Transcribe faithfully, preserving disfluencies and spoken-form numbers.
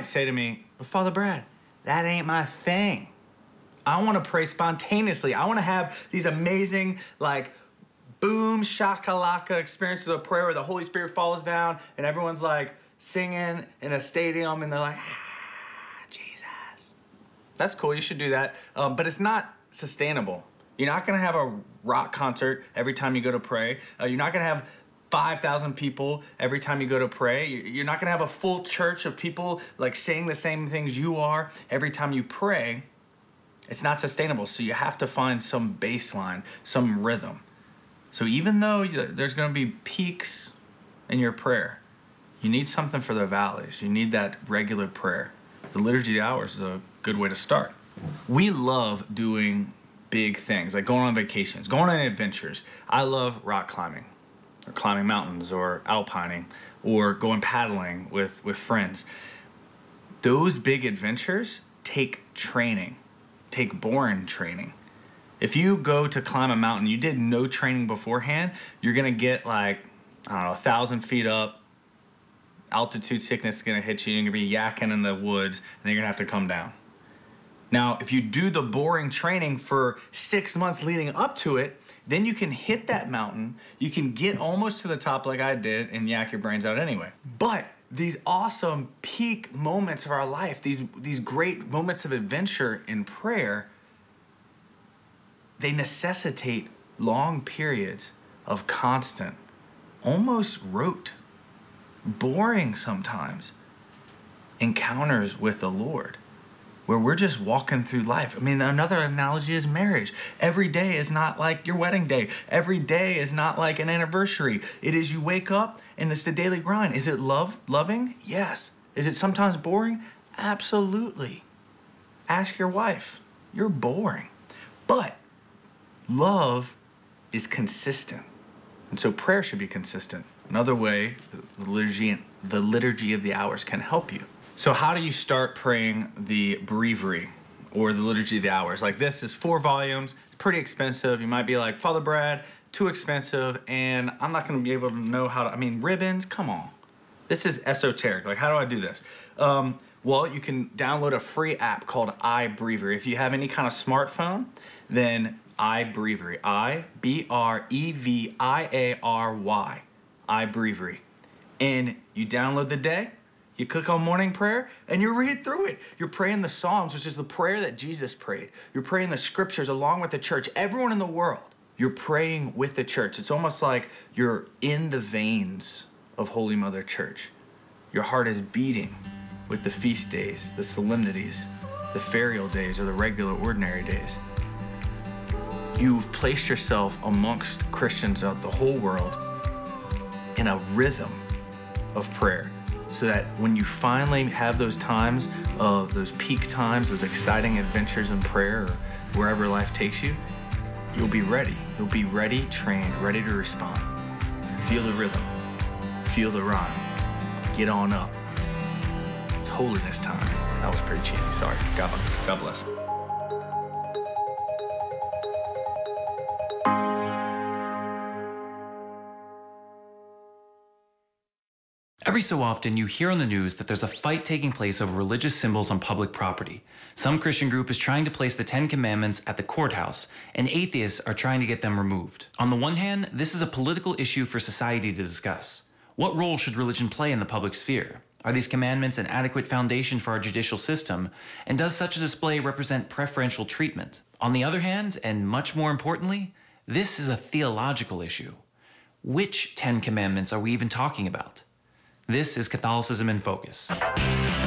say to me, but Father Brad, that ain't my thing. I want to pray spontaneously. I want to have these amazing, like, boom shakalaka experiences of prayer where the Holy Spirit falls down and everyone's like singing in a stadium and they're like, ah, Jesus. That's cool, you should do that. Um, but it's not sustainable. You're not gonna have a rock concert every time you go to pray. Uh, you're not gonna have five thousand people every time you go to pray. You're not gonna have a full church of people like saying the same things you are every time you pray. It's not sustainable, so you have to find some baseline, some rhythm. So even though there's gonna be peaks in your prayer, you need something for the valleys. You need that regular prayer. The Liturgy of the Hours is a good way to start. We love doing big things, like going on vacations, going on adventures. I love rock climbing, or climbing mountains, or alpining, or going paddling with, with friends. Those big adventures take training, take boring training. If you go to climb a mountain, you did no training beforehand, you're gonna get like, I don't know, a thousand feet up, altitude sickness is gonna hit you, you're gonna be yakking in the woods, and then you're gonna have to come down. Now, if you do the boring training for six months leading up to it, then you can hit that mountain, you can get almost to the top like I did and yak your brains out anyway. But these awesome peak moments of our life, these, these great moments of adventure in prayer, they necessitate long periods of constant, almost rote, boring sometimes, encounters with the Lord, where we're just walking through life. I mean, another analogy is marriage. Every day is not like your wedding day. Every day is not like an anniversary. It is you wake up and it's the daily grind. Is it love, loving? Yes. Is it sometimes boring? Absolutely. Ask your wife. You're boring. But love is consistent. And so prayer should be consistent. Another way the liturgy, the liturgy of the hours can help you. So how do you start praying the breviary or the Liturgy of the Hours? Like, this is four volumes, it's pretty expensive. You might be like, Father Brad, too expensive, and I'm not gonna be able to know how to, I mean, ribbons, come on. This is esoteric, like how do I do this? Um, well, you can download a free app called iBreviary. If you have any kind of smartphone, then iBreviary, I B R E V I A R Y, iBreviary. And you download the day, you click on morning prayer, and you read through it. You're praying the Psalms, which is the prayer that Jesus prayed. You're praying the scriptures along with the church, everyone in the world. You're praying with the church. It's almost like you're in the veins of Holy Mother Church. Your heart is beating with the feast days, the solemnities, the ferial days, or the regular ordinary days. You've placed yourself amongst Christians of the whole world in a rhythm of prayer, so that when you finally have those times, of those peak times, those exciting adventures in prayer or wherever life takes you, you'll be ready. You'll be ready, trained, ready to respond. Feel the rhythm. Feel the rhyme. Get on up. It's holiness time. That was pretty cheesy, sorry. God, God bless. Every so often, you hear on the news that there's a fight taking place over religious symbols on public property. Some Christian group is trying to place the Ten Commandments at the courthouse, and atheists are trying to get them removed. On the one hand, this is a political issue for society to discuss. What role should religion play in the public sphere? Are these commandments an adequate foundation for our judicial system? And does such a display represent preferential treatment? On the other hand, and much more importantly, this is a theological issue. Which Ten Commandments are we even talking about? This is Catholicism in Focus.